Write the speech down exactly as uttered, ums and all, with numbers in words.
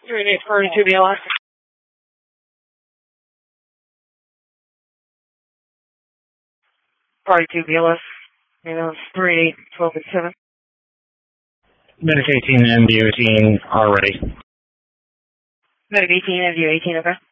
three eight forty-two B L S. forty-two B L S. You know, it's three eight twelve seven. Medic eighteen and M D eighteen are ready. Medic eighteen, M D eighteen, okay.